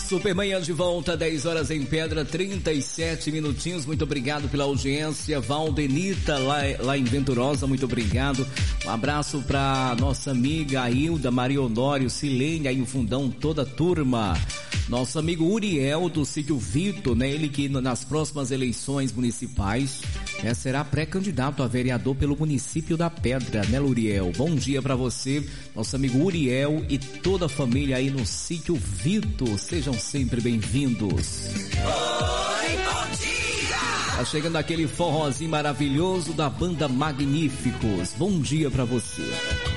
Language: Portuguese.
Supermanhã de volta, 10 horas em Pedra, 37 minutinhos. Muito obrigado pela audiência. Valdenita, lá em Venturosa, muito obrigado. Um abraço pra nossa amiga Ailda, Maria Honório, Silene, aí no fundão, toda a turma. Nosso amigo Uriel, do sítio Vitor, né? Ele que nas próximas eleições municipais, né, será pré-candidato a vereador pelo município da Pedra, né, Uriel? Bom dia pra você, nosso amigo Uriel e toda a família aí no sítio Vitor. Sejam sempre bem-vindos. Oi, bom dia! Tá chegando aquele forrozinho maravilhoso da banda Magníficos. Bom dia pra você.